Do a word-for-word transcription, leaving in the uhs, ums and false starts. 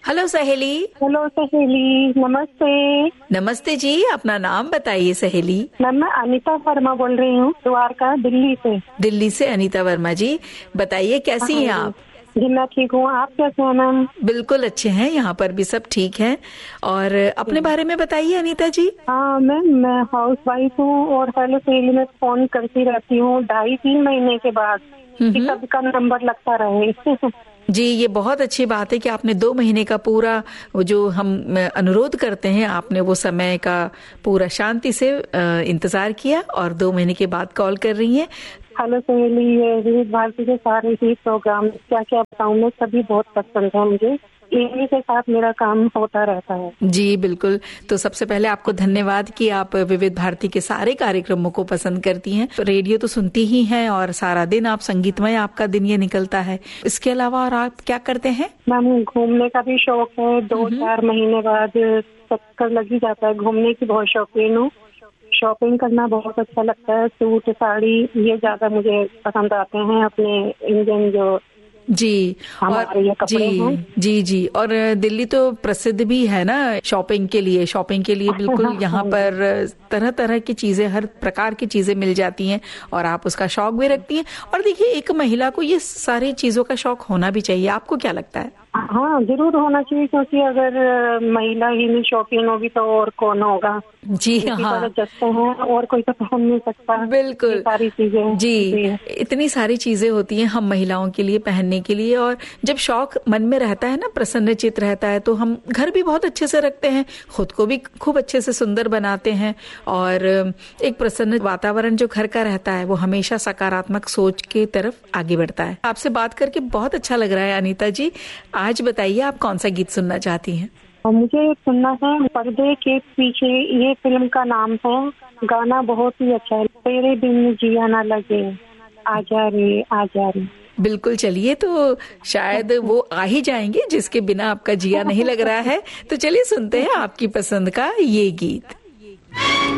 Hello सहेली। Hello सहेली, नमस्ते। नमस्ते जी, अपना नाम बताइए सहेली। मैम मैं अनीता वर्मा बोल रही हूँ, द्वारका, दिल्ली से। दिल्ली से अनीता वर्मा जी, बताइए कैसी हैं आप? जी मैं ठीक हूँ, आप कैसे हैं मैम? बिल्कुल अच्छे हैं, यहाँ पर भी सब ठीक है। और अपने बारे में बताइए अनीता जी। हाँ मैम, मैं हाउस वाइफ हूँ और हेलो सहेली में फोन करती रहती हूँ ढाई तीन महीने के बाद कि कब का नंबर लगता रहे। जी, ये बहुत अच्छी बात है कि आपने दो महीने का पूरा जो हम अनुरोध करते हैं, आपने वो समय का पूरा शांति से इंतजार किया और दो महीने के बाद कॉल कर रही हैं। हेलो सहेली, ये विविध भारती के सारे ही प्रोग्राम क्या क्या बताऊँ मैं, सभी बहुत पसंद है मुझे। इन्हीं के साथ मेरा काम होता रहता है। जी बिल्कुल। तो सबसे पहले आपको धन्यवाद कि आप विविध भारती के सारे कार्यक्रमों को पसंद करती हैं। रेडियो तो सुनती ही हैं और सारा दिन आप संगीतमय आपका दिन ये निकलता है। इसके अलावा और आप क्या करते हैं? मैम घूमने का भी शौक है, दो चार महीने बाद चक्कर लग ही जाता है। घूमने की बहुत शौकीन हूँ, शॉपिंग करना बहुत अच्छा लगता है। सूट साड़ी ये ज्यादा मुझे पसंद आते हैं, अपने इंडियन जो जी और जी जी जी और दिल्ली तो प्रसिद्ध भी है ना शॉपिंग के लिए। शॉपिंग के लिए बिल्कुल यहाँ पर तरह तरह की चीजें, हर प्रकार की चीजें मिल जाती हैं और आप उसका शौक भी रखती हैं। और देखिए, एक महिला को ये सारी चीजों का शौक होना भी चाहिए। आपको क्या लगता है? हाँ जरूर होना चाहिए, क्योंकि अगर महिला ही नहीं शौकीन होगी तो और कौन होगा। जी हाँ, जचते हैं और कोई तो पहन नहीं सकता। बिल्कुल सारी चीजें जी, जी इतनी सारी चीजें होती हैं हम महिलाओं के लिए पहनने के लिए। और जब शौक मन में रहता है ना, प्रसन्न चित्त रहता है, तो हम घर भी बहुत अच्छे से रखते हैं, खुद को भी खूब अच्छे से सुंदर बनाते हैं। और एक प्रसन्न वातावरण जो घर का रहता है वो हमेशा सकारात्मक सोच की तरफ आगे बढ़ता है। आपसे बात करके बहुत अच्छा लग रहा है अनीता जी। आज बताइए, आप कौन सा गीत सुनना चाहती हैं? मुझे सुनना है पर्दे के पीछे, ये फिल्म का नाम है। गाना बहुत ही अच्छा है। तेरे बिन जिया ना लगे, आजा रे आजा रे। बिल्कुल, चलिए तो शायद वो आ ही जाएंगे जिसके बिना आपका जिया नहीं लग रहा है। तो चलिए सुनते हैं आपकी पसंद का ये गीत।